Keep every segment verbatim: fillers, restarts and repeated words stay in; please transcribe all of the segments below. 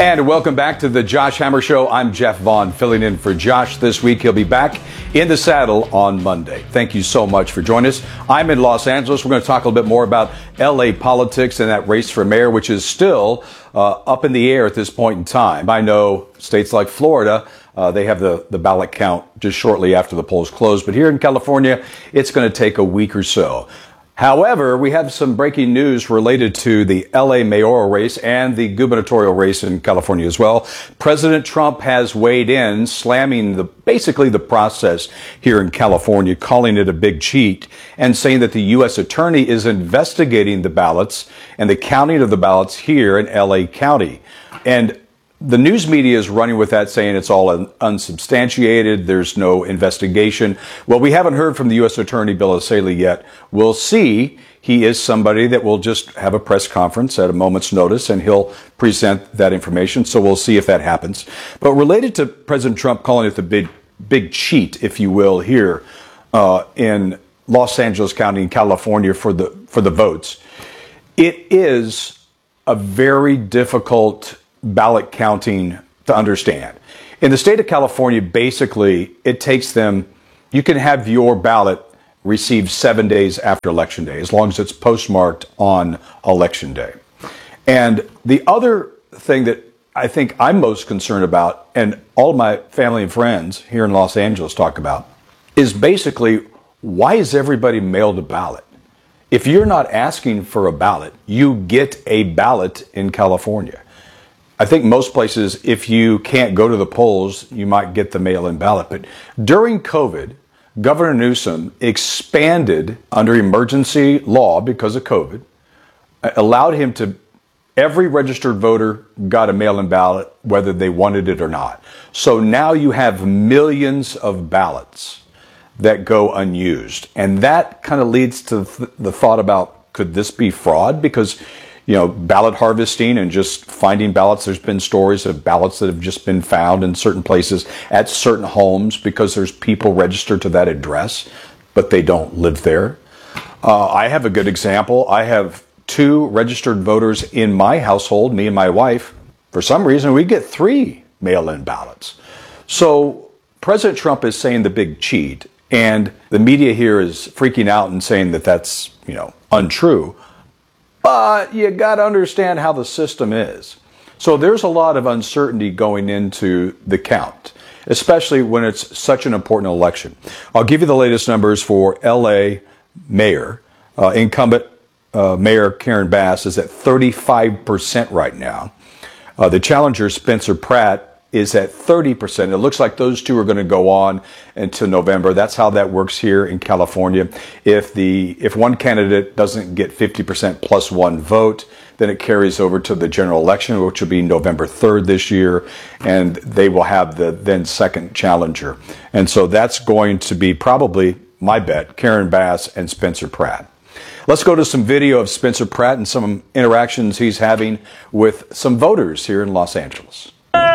And welcome back to the Josh Hammer Show. I'm Jeff Vaughn, filling in for Josh this week. He'll be back in the saddle on Monday. Thank you so much for joining us. I'm in Los Angeles. We're going to talk a little bit more about L A politics and that race for mayor, which is still uh, up in the air at this point in time. I know states like Florida, uh, they have the, the ballot count just shortly after the polls close. But here in California, it's going to take a week or so. However, we have some breaking news related to the L A mayoral race and the gubernatorial race in California as well. President Trump has weighed in, slamming the basically the process here in California, calling it a big cheat, and saying that the U S attorney is investigating the ballots and the counting of the ballots here in L A County. And the news media is running with that, saying it's all un- unsubstantiated. There's no investigation. Well, we haven't heard from the U S Attorney Bill Essayli yet. We'll see. He is somebody that will just have a press conference at a moment's notice, and he'll present that information. So we'll see if that happens. But related to President Trump calling it the big, big cheat, if you will, here uh, in Los Angeles County in California for the for the votes, it is a very difficult ballot counting to understand. In the state of California, basically, it takes them, you can have your ballot received seven days after Election Day, as long as it's postmarked on Election Day. And the other thing that I think I'm most concerned about, and all of my family and friends here in Los Angeles talk about, is basically, why is everybody mailed a ballot? If you're not asking for a ballot, you get a ballot in California. I think most places, if you can't go to the polls, you might get the mail-in ballot. But during COVID, Governor Newsom expanded under emergency law because of COVID, allowed him to, every registered voter got a mail-in ballot, whether they wanted it or not. So now you have millions of ballots that go unused. And that kind of leads to th- the thought about, could this be fraud? Because you know, ballot harvesting and just finding ballots. There's been stories of ballots that have just been found in certain places at certain homes because there's people registered to that address, but they don't live there. Uh, I have a good example. I have two registered voters in my household, me and my wife. For some reason, we get three mail-in ballots. So President Trump is saying the big cheat, and the media here is freaking out and saying that that's, you know, untrue. But you got to understand how the system is. So there's a lot of uncertainty going into the count, especially when it's such an important election. I'll give you the latest numbers for L A mayor. Uh, incumbent uh, Mayor Karen Bass is at thirty-five percent right now. Uh, the challenger, Spencer Pratt, is at thirty percent. It looks like those two are going to go on into November. That's how that works here in California. If the if one candidate doesn't get fifty percent plus one vote, then it carries over to the general election, which will be November third this year, and they will have the then second challenger. And so that's going to be probably, my bet, Karen Bass and Spencer Pratt. Let's go to some video of Spencer Pratt and some interactions he's having with some voters here in Los Angeles.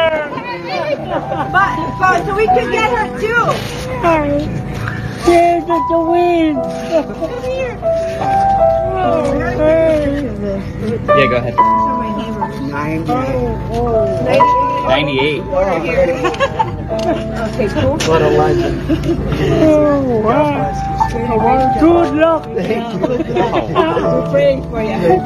But, but so we could get her too. Sorry. There's the wind. Yeah, go ahead. ninety-eight. Okay, cool. What a legend. Oh, wow. Good luck. We're praying for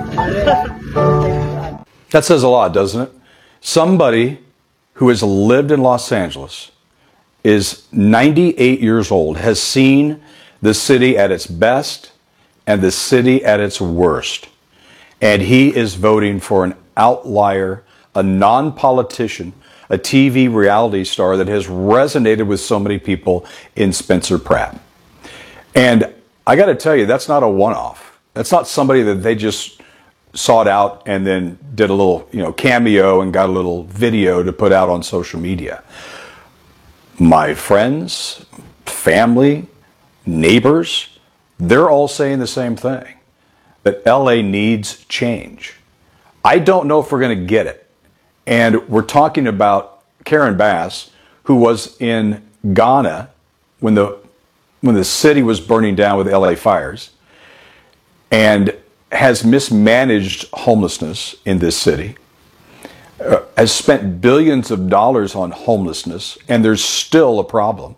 you. That says a lot, doesn't it? Somebody who has lived in Los Angeles, is ninety-eight years old, has seen the city at its best and the city at its worst. And he is voting for an outlier, a non-politician, a T V reality star that has resonated with so many people in Spencer Pratt. And I got to tell you, that's not a one-off. That's not somebody that they just sought out and then did a little, you know, cameo and got a little video to put out on social media. My friends, family, neighbors, they're all saying the same thing, that L A needs change. I don't know if we're going to get it. And we're talking about Karen Bass, who was in Ghana when the when the city was burning down with L A fires, and has mismanaged homelessness in this city. uh, has spent billions of dollars on homelessness, and there's still a problem.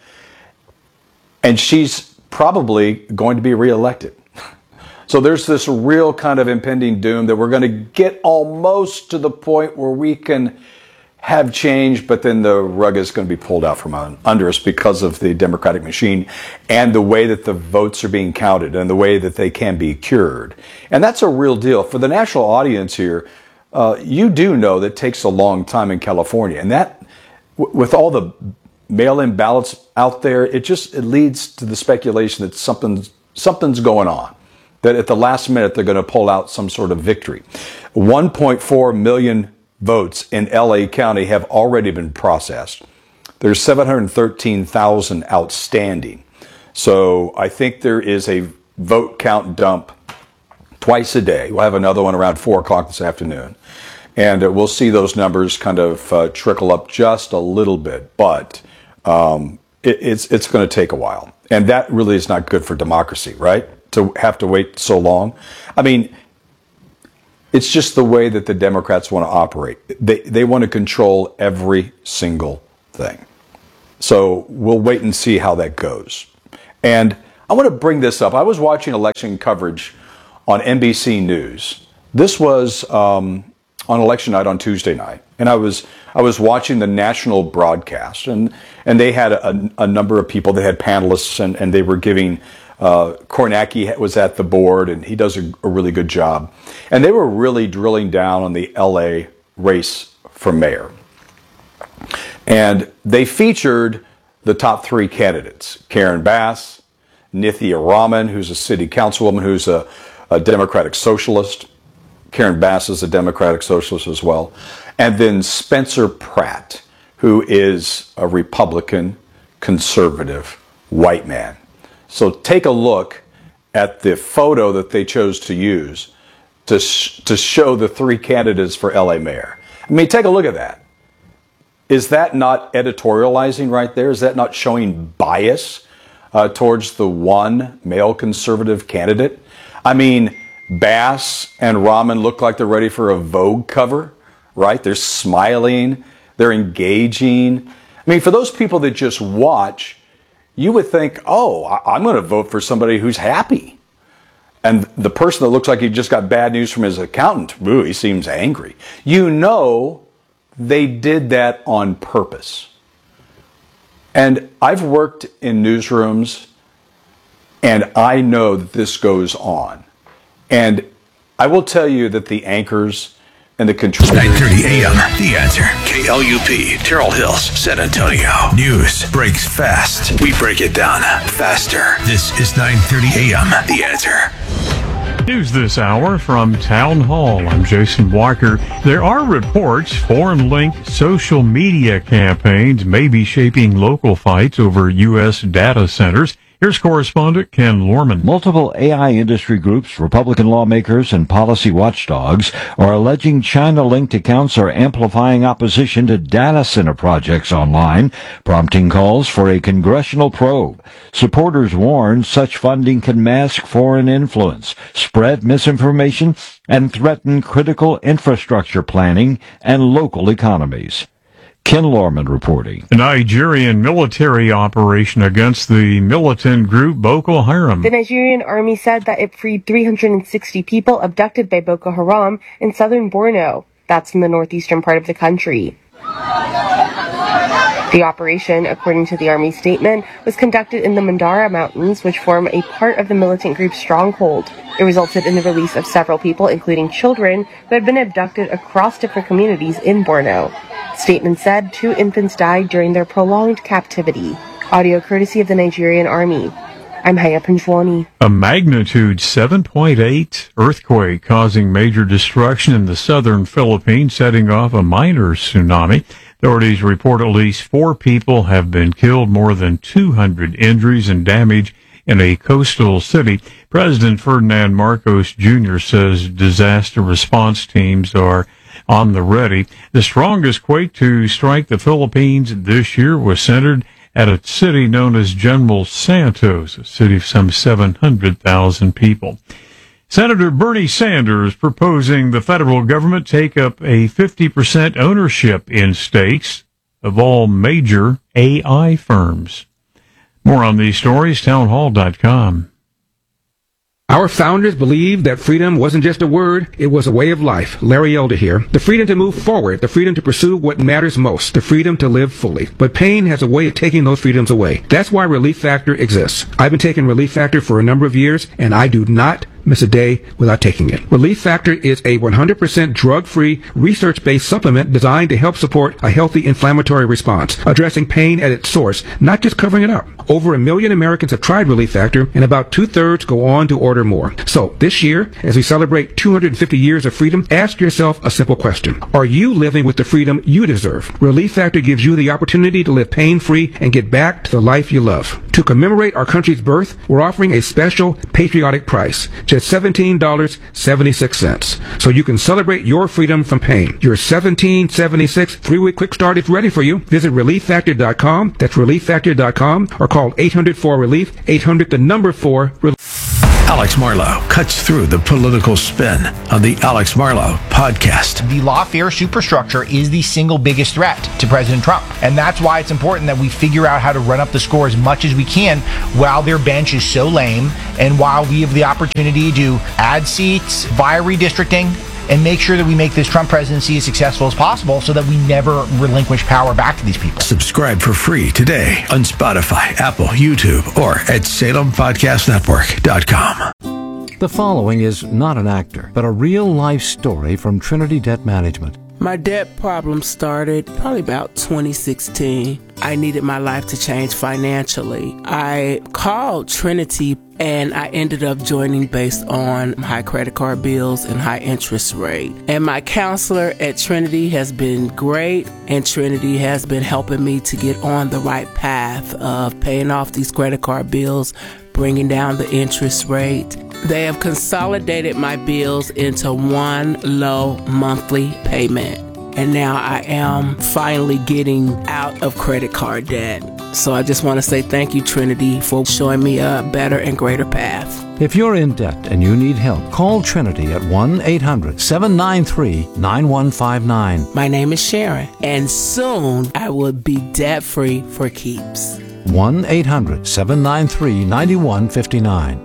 And she's probably going to be reelected. So there's this real kind of impending doom that we're going to get almost to the point where we can have change, but then the rug is going to be pulled out from under us because of the Democratic machine and the way that the votes are being counted and the way that they can be cured. And that's a real deal. For the national audience here, uh, you do know that it takes a long time in California. And that, w- with all the mail-in ballots out there, it just it leads to the speculation that something's, something's going on. That at the last minute, they're going to pull out some sort of victory. one point four million votes in L A County have already been processed. There's seven hundred thirteen thousand outstanding. So I think there is a vote count dump twice a day. We'll have another one around four o'clock this afternoon. And uh, we'll see those numbers kind of uh, trickle up just a little bit. But um, it, it's, it's going to take a while. And that really is not good for democracy, right? To have to wait so long. I mean, it's just the way that the Democrats want to operate. They they want to control every single thing. So we'll wait and see how that goes. And I want to bring this up. I was watching election coverage on N B C News. This was um, on election night on Tuesday night, and I was I was watching the national broadcast, and and they had a, a number of people. They had panelists, and, and they were giving. Uh, Kornacki was at the board, and he does a, a really good job. And they were really drilling down on the L A race for mayor. And they featured the top three candidates, Karen Bass, Nithya Raman, who's a city councilwoman who's a, a Democratic socialist. Karen Bass is a Democratic socialist as well. And then Spencer Pratt, who is a Republican, conservative, white man. So take a look at the photo that they chose to use to sh- to show the three candidates for L A mayor. I mean, take a look at that. Is that not editorializing right there? Is that not showing bias uh, towards the one male conservative candidate? I mean, Bass and Raman look like they're ready for a Vogue cover, right? They're smiling, they're engaging. I mean, for those people that just watch, you would think, oh, I'm going to vote for somebody who's happy. And the person that looks like he just got bad news from his accountant, ooh, he seems angry. You know they did that on purpose. And I've worked in newsrooms, and I know that this goes on. And I will tell you that the anchors and the control. nine thirty a.m. The Answer. K L U P, Terrell Hills, San Antonio. News breaks fast. We break it down faster. This is nine thirty a.m. The Answer. News this hour from Town Hall. I'm Jason Walker. There are reports foreign-linked social media campaigns may be shaping local fights over U S data centers. Here's correspondent Ken Lorman. Multiple A I industry groups, Republican lawmakers, and policy watchdogs are alleging China-linked accounts are amplifying opposition to data center projects online, prompting calls for a congressional probe. Supporters warn such funding can mask foreign influence, spread misinformation, and threaten critical infrastructure planning and local economies. Ken Lorman reporting. A Nigerian military operation against the militant group Boko Haram. The Nigerian army said that it freed three hundred sixty people abducted by Boko Haram in southern Borno. That's in the northeastern part of the country. The operation, according to the Army statement, was conducted in the Mandara Mountains, which form a part of the militant group's stronghold. It resulted in the release of several people, including children, who had been abducted across different communities in Borno. The statement said two infants died during their prolonged captivity. Audio courtesy of the Nigerian Army. I'm Haya Panjwani. A magnitude seven point eight earthquake causing major destruction in the southern Philippines, setting off a minor tsunami. Authorities report at least four people have been killed, more than two hundred injuries and damage in a coastal city. President Ferdinand Marcos Junior says disaster response teams are on the ready. The strongest quake to strike the Philippines this year was centered at a city known as General Santos, a city of some seven hundred thousand people. Senator Bernie Sanders proposing the federal government take up a fifty percent ownership in stakes of all major A I firms. More on these stories, townhall dot com. Our founders believed that freedom wasn't just a word, it was a way of life. Larry Elder here. The freedom to move forward, the freedom to pursue what matters most, the freedom to live fully. But pain has a way of taking those freedoms away. That's why Relief Factor exists. I've been taking Relief Factor for a number of years, and I do not miss a day without taking it. Relief Factor is a one hundred percent drug-free, research-based supplement designed to help support a healthy inflammatory response, addressing pain at its source, not just covering it up. Over a million Americans have tried Relief Factor, and about two-thirds go on to order more. So, this year, as we celebrate two hundred fifty years of freedom, ask yourself a simple question. Are you living with the freedom you deserve? Relief Factor gives you the opportunity to live pain-free and get back to the life you love. To commemorate our country's birth, we're offering a special patriotic price, just seventeen dollars and seventy-six cents. So you can celebrate your freedom from pain. Your seventeen dollars and seventy-six cents three-week quick start is ready for you. Visit relief factor dot com. That's relief factor dot com, or call eight hundred four relief, eight hundred the number four relief. Alex Marlow cuts through the political spin on the Alex Marlow podcast. The lawfare superstructure is the single biggest threat to President Trump. And that's why it's important that we figure out how to run up the score as much as we can while their bench is so lame and while we have the opportunity to add seats via redistricting and make sure that we make this Trump presidency as successful as possible so that we never relinquish power back to these people. Subscribe for free today on Spotify, Apple, YouTube, or at salem podcast network dot com. The following is not an actor, but a real-life story from Trinity Debt Management. My debt problem started probably about twenty sixteen. I needed my life to change financially. I called Trinity and I ended up joining based on high credit card bills and high interest rate. And my counselor at Trinity has been great, and Trinity has been helping me to get on the right path of paying off these credit card bills, bringing down the interest rate. They have consolidated my bills into one low monthly payment. And now I am finally getting out of credit card debt. So I just want to say thank you, Trinity, for showing me a better and greater path. If you're in debt and you need help, call Trinity at one eight hundred seven nine three nine one five nine. My name is Sharon, and soon I will be debt-free for keeps. one eight hundred seven nine three nine one five nine.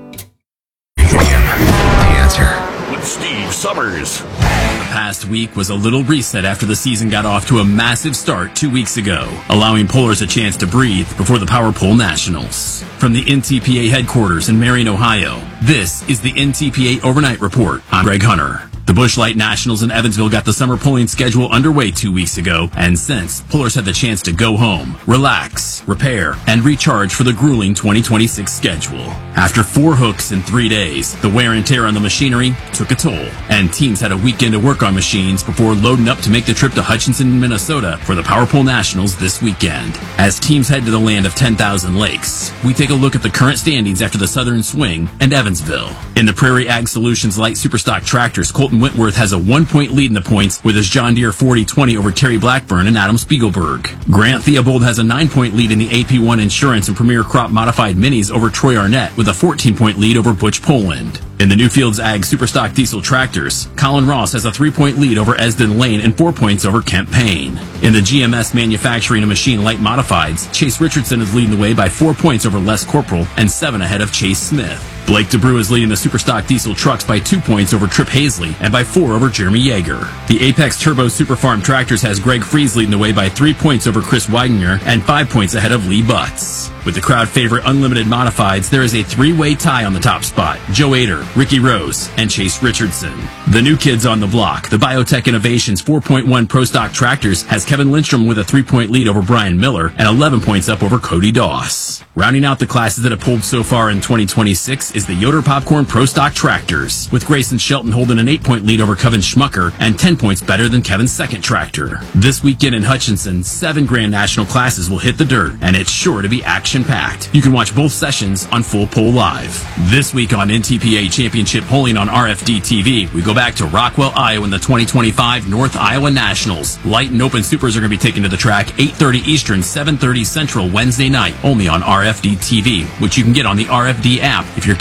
The Answer with Steve Summers. The past week was a little reset after the season got off to a massive start two weeks ago, allowing pollers a chance to breathe before the Power Poll Nationals. From the N T P A headquarters in Marion, Ohio, this is the N T P A Overnight Report. I'm Greg Hunter. The Busch Light Nationals in Evansville got the summer polling schedule underway two weeks ago, and since, pullers had the chance to go home, relax, repair, and recharge for the grueling twenty twenty-six schedule. After four hooks in three days, the wear and tear on the machinery took a toll, and teams had a weekend to work on machines before loading up to make the trip to Hutchinson, Minnesota for the Power Poll Nationals this weekend. As teams head to the land of ten thousand lakes, we take a look at the current standings after the Southern Swing and Evansville. In the Prairie Ag Solutions Light Superstock Tractors, Colton Whitworth has a one-point lead in the points with his John Deere forty twenty over Terry Blackburn and Adam Spiegelberg. Grant Theobald has a nine-point lead in the A P one Insurance and Premier Crop Modified Minis over Troy Arnett with a fourteen-point lead over Butch Poland. In the Newfields Ag Superstock Diesel Tractors, Colin Ross has a three-point lead over Esden Lane and four points over Kent Payne. In the G M S Manufacturing and Machine Light Modifieds, Chase Richardson is leading the way by four points over Les Corporal and seven ahead of Chase Smith. Blake DeBrew is leading the Superstock Diesel Trucks by two points over Trip Hazley and by four over Jeremy Yeager. The Apex Turbo Super Farm Tractors has Greg Freeze leading the way by three points over Chris Weidinger and five points ahead of Lee Butts. With the crowd favorite Unlimited Modifieds, there is a three-way tie on the top spot: Joe Ader, Ricky Rose, and Chase Richardson. The new kids on the block, the Biotech Innovations four point one Pro Stock Tractors, has Kevin Lindstrom with a three-point lead over Brian Miller and eleven points up over Cody Doss. Rounding out the classes that have pulled so far in twenty twenty-six is the Yoder Popcorn Pro Stock Tractors, with Grayson Shelton holding an eight-point lead over Kevin Schmucker and ten points better than Kevin's second tractor. This weekend in Hutchinson, seven Grand National classes will hit the dirt, and it's sure to be action-packed. You can watch both sessions on Full Poll Live. This week on N T P A Championship Polling on R F D T V, we go back to Rockwell, Iowa in the twenty twenty-five North Iowa Nationals. Light and Open Supers are going to be taken to the track eight thirty Eastern, seven thirty Central Wednesday night, only on R F D T V, which you can get on the R F D app if you're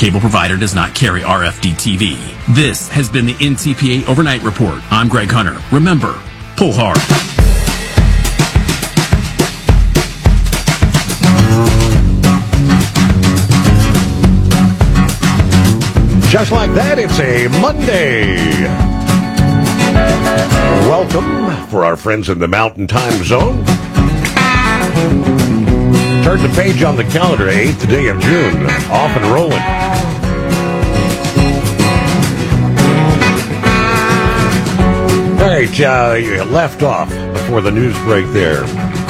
cable provider does not carry R F D T V. This has been the N T P A Overnight Report. I'm Greg Hunter. Remember, pull hard. Just like that, it's a Monday. Welcome for our friends in the Mountain Time Zone. Turn the page on the calendar, eighth day of June. Off and rolling. All right, uh, you left off before the news break there.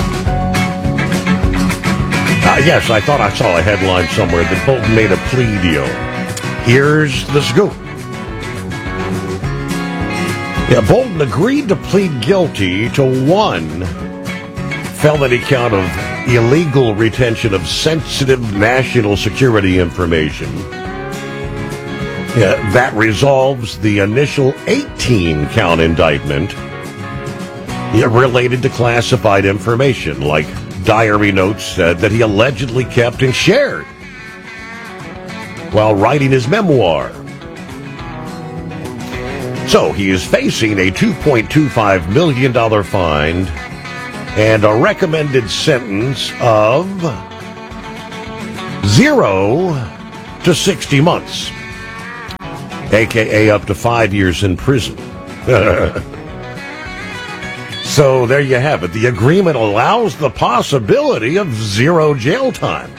Uh, yes, I thought I saw a headline somewhere that Bolton made a plea deal. Here's the scoop. Yeah, Bolton agreed to plead guilty to one felony count of illegal retention of sensitive national security information. Yeah, that resolves the initial eighteen count indictment yeah, related to classified information, like diary notes uh, that he allegedly kept and shared while writing his memoir. So he is facing a two point two five million dollars fine and a recommended sentence of zero to sixty months, a k a up to five years in prison. So there you have it. The agreement allows the possibility of zero jail time.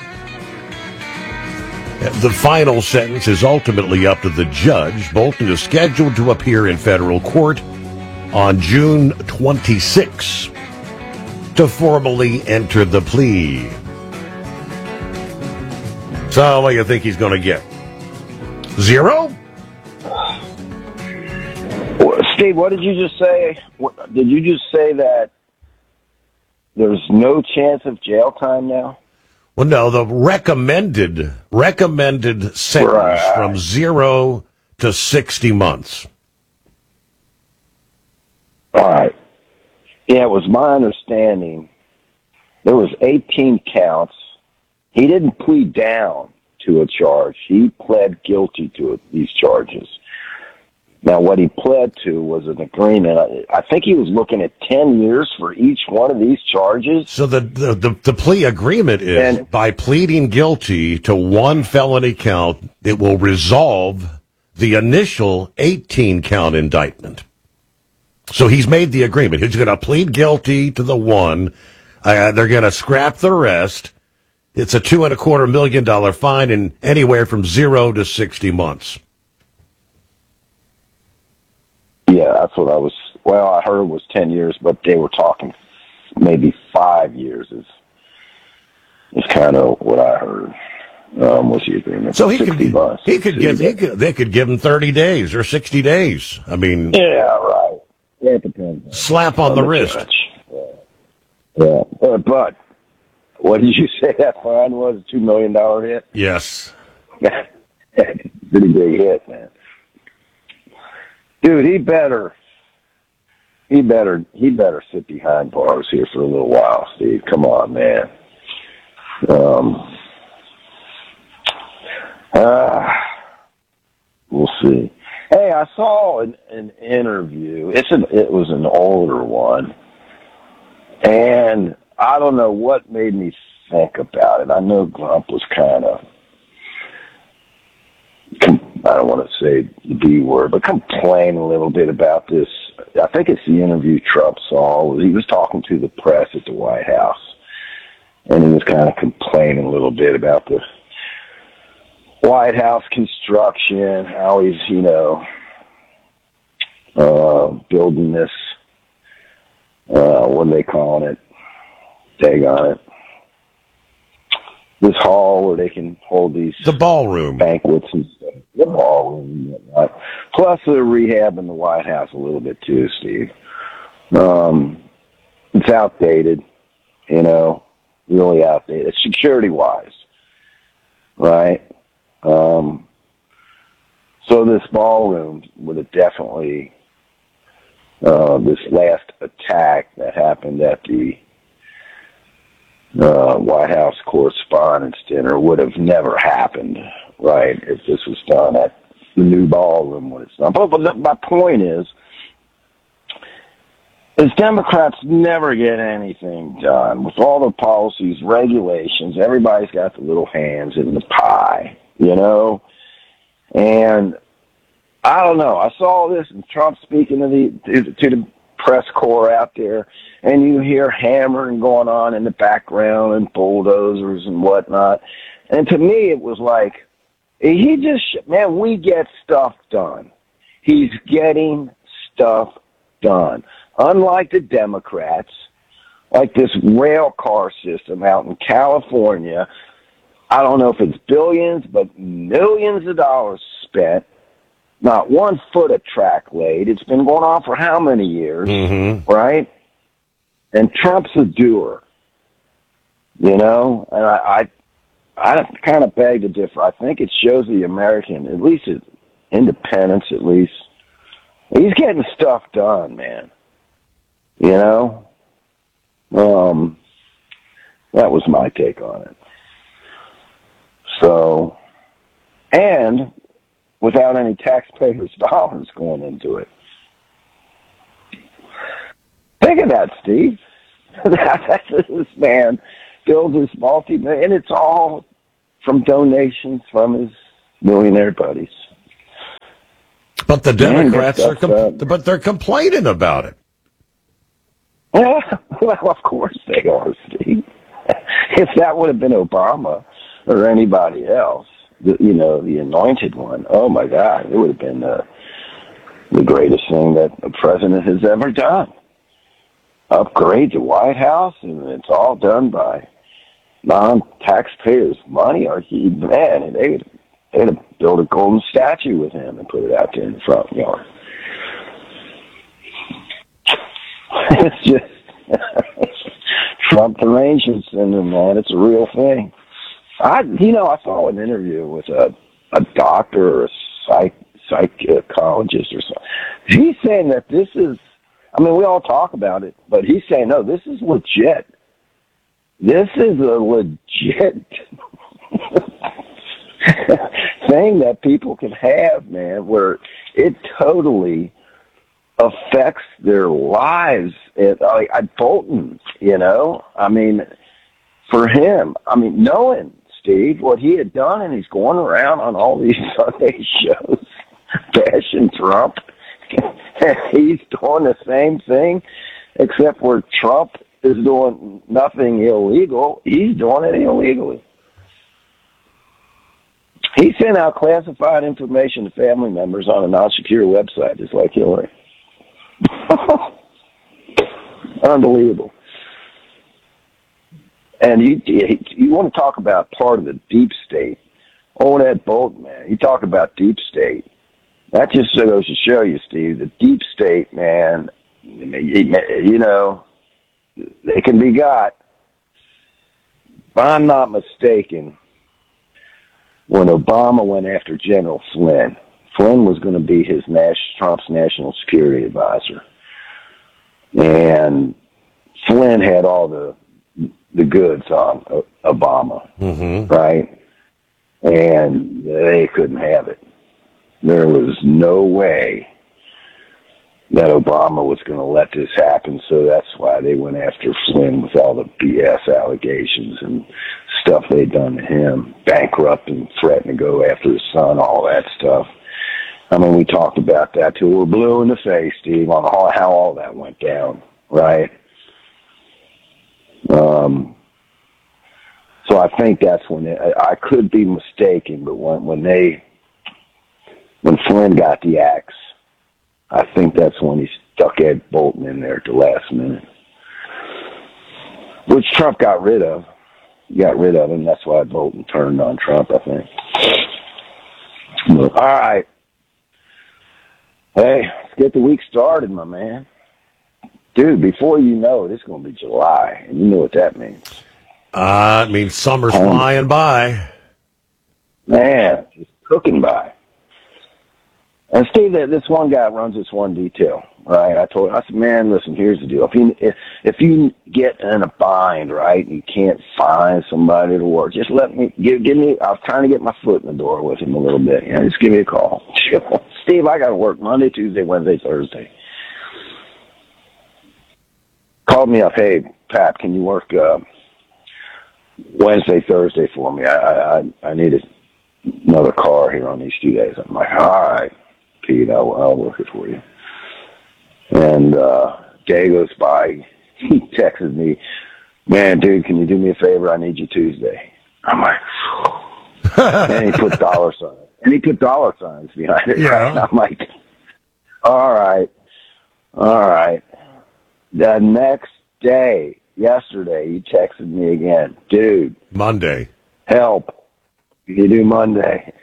The final sentence is ultimately up to the judge. Bolton is scheduled to appear in federal court on June twenty-sixth to formally enter the plea. So what do you think he's going to get? Zero? Steve, what did you just say? What, did you just say that there's no chance of jail time now? Well, no, the recommended recommended sentence right. from zero to sixty months. All right. Yeah, it was my understanding there was eighteen counts. He didn't plead down to a charge. He pled guilty to these charges. Now, what he pled to was an agreement. I, I think he was looking at ten years for each one of these charges. So the the, the, the plea agreement is and, by pleading guilty to one felony count, it will resolve the initial eighteen count indictment. So he's made the agreement. He's going to plead guilty to the one. Uh, they're going to scrap the rest. It's a two and a quarter million dollar fine and anywhere from zero to sixty months. Yeah, that's what I was, well, I heard it was ten years, but they were talking maybe five years is, is kind of what I heard. Um, was the agreement? So he could, he could give, he could, they could give him thirty days or sixty days. I mean, yeah, right. Yeah, it depends. Slap on, on the, the wrist. Yeah, yeah. Uh, but what did you say that fine was? A two million dollar hit? Yes. Pretty big hit, man. Dude, he better, he better, he better sit behind bars here for a little while, Steve. Come on, man. Um, uh, we'll see. Hey, I saw an, an interview. It's an, it was an older one, and I don't know what made me think about it. I know Grump was kind of, I don't want to say the B word, but complain a little bit about this. I think it's the interview Trump saw. He was talking to the press at the White House, and he was kind of complaining a little bit about the White House construction, how he's, you know, uh, building this, uh, what are they calling it? Daggone it. This hall where they can hold these... The ballroom. Banquets and stuff. The ballroom and whatnot. Plus they're rehabbing the White House a little bit too, Steve. Um, it's outdated, you know, really outdated, security-wise, right? Um, so this ballroom would have definitely, uh, this last attack that happened at the uh, White House Correspondents' Dinner would have never happened right, if this was done at the new ballroom when it's done. But, but my point is, is Democrats never get anything done. With all the policies, regulations, everybody's got the little hands in the pie, you know? And I don't know. I saw this and Trump speaking to the to, to the press corps out there, and you hear hammering going on in the background and bulldozers and whatnot. And to me, it was like, he just, man, we get stuff done. He's getting stuff done. Unlike the Democrats, like this rail car system out in California, I don't know if it's billions, but millions of dollars spent. Not one foot of track laid. It's been going on for how many years, mm-hmm. right? And Trump's a doer, you know? And I, I, I kind of beg to differ. I think it shows the American, at least his independence, at least. He's getting stuff done, man. You know? Um, that was my take on it. So, and without any taxpayers' dollars going into it. Think of that, Steve. That's this man builds his multi, and it's all from donations from his millionaire buddies. But the Democrats are, com- but they're complaining about it. Yeah, well, of course they are, Steve. If that would have been Obama or anybody else, the, you know, the anointed one, oh my God, it would have been uh, the greatest thing that a president has ever done. Upgrade the White House, and it's all done by non-taxpayers' money. Or he, man, they would they'd have built a golden statue with him and put it out there in the front yard. It's just Trump arrangements, and man, it's a real thing. I, you know, I saw an interview with a a doctor or a psych psychologist or something. He's saying that this is, I mean, we all talk about it, but he's saying, no, this is legit. This is a legit thing that people can have, man, where it totally affects their lives. It, like, at Bolton, you know, I mean, for him, I mean, knowing Steve what he had done, and he's going around on all these Sunday shows bashing Trump, and he's doing the same thing, except where Trump is doing nothing illegal, he's doing it illegally. He sent out classified information to family members on a non-secure website, just like Hillary. Unbelievable. And you you want to talk about part of the deep state. Oh, that Bolton, man. You talk about deep state. That just goes to show you, Steve, the deep state, man, you know, they can be got. If I'm not mistaken, when Obama went after General Flynn, Flynn was going to be his Trump's national security advisor. And Flynn had all the the goods on Obama, mm-hmm. right? And they couldn't have it. There was no way that Obama was going to let this happen, so that's why they went after Flynn with all the B S allegations and stuff they'd done to him, bankrupt and threatened to go after his son, all that stuff. I mean, we talked about that till we're blue in the face, Steve, on how, how all that went down, right? Um, so I think that's when they, I could be mistaken, but when when they when Flynn got the axe, I think that's when he stuck Ed Bolton in there at the last minute, which Trump got rid of. He got rid of him. That's why Bolton turned on Trump, I think. But, all right. Hey, let's get the week started, my man. Dude, before you know it, it's going to be July, and you know what that means. Uh, it means summer's um, flying by. Man, just cooking by. And Steve, this one guy runs this one detail right? I told, I said, man, listen, here's the deal. If you, if, if you get in a bind, right, and you can't find somebody to work, just let me, give, give me, I was trying to get my foot in the door with him a little bit. You know, just give me a call. Steve, I got to work Monday, Tuesday, Wednesday, Thursday. Called me up, hey, Pat, can you work uh, Wednesday, Thursday for me? I, I, I need another car here on these two days. I'm like, all right, Pete, I'll, I'll work it for you. And uh, day goes by, he texted me, man, dude, can you do me a favor? I need you Tuesday. I'm like, and he put dollar signs. And he put dollar signs behind it. Yeah. And I'm like, all right, all right. The next day, yesterday, he texted me again. Dude. Monday. Help. Can you do Monday?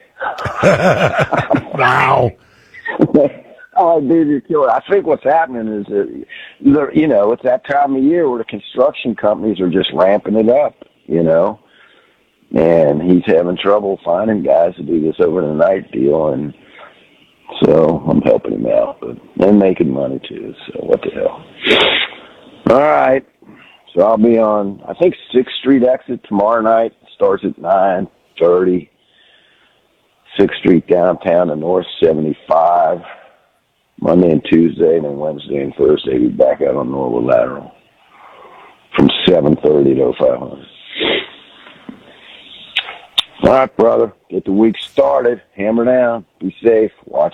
Wow. Oh, dude, you're killing. I think what's happening is that, the, you know, it's that time of year where the construction companies are just ramping it up, you know, and he's having trouble finding guys to do this over the night deal, and so I'm helping him out, but and making money too. So what the hell? All right, so I'll be on, I think Sixth Street exit tomorrow night. Starts at nine thirty. Sixth Street downtown to North seventy-five. Monday and Tuesday, and then Wednesday and Thursday, we'll be back out on Norwood Lateral from seven thirty to five hundred. All right, brother. Get the week started. Hammer down. Be safe. Watch